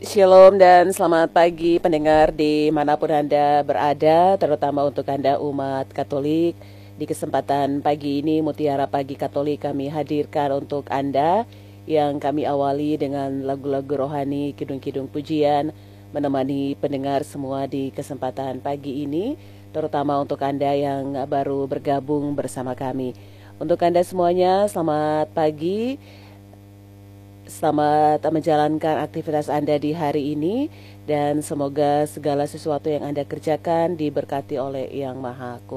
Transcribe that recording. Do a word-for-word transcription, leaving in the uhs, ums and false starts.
Shalom dan selamat pagi pendengar dimanapun Anda berada, terutama untuk Anda umat Katolik. Di kesempatan pagi ini Mutiara Pagi Katolik kami hadirkan untuk Anda, yang kami awali dengan lagu-lagu rohani, kidung-kidung pujian, menemani pendengar semua di kesempatan pagi ini, terutama untuk Anda yang baru bergabung bersama kami. Untuk Anda semuanya, selamat pagi. Selamat menjalankan aktivitas Anda di hari ini, dan semoga segala sesuatu yang Anda kerjakan diberkati oleh Yang Maha Kuasa.